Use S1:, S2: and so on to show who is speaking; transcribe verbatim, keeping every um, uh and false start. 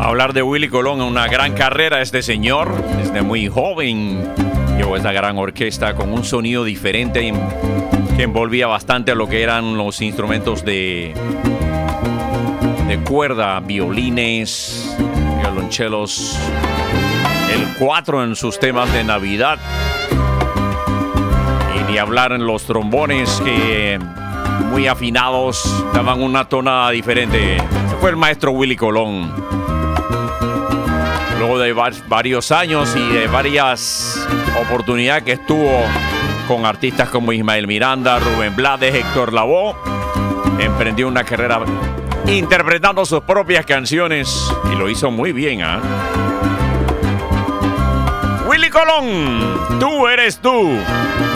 S1: Hablar de Willie Colón, una gran carrera este señor, desde muy joven llevó esta gran orquesta con un sonido diferente que envolvía bastante a lo que eran los instrumentos de, de cuerda, violines, violonchelos, el cuatro en sus temas de Navidad, y ni hablar en los trombones que muy afinados daban una tonada diferente. Ese fue el maestro Willie Colón. Luego de varios años y de varias oportunidades que estuvo con artistas como Ismael Miranda, Rubén Blades, Héctor Lavoe, emprendió una carrera interpretando sus propias canciones y lo hizo muy bien, ¿eh? Willie Colón, tú eres tú.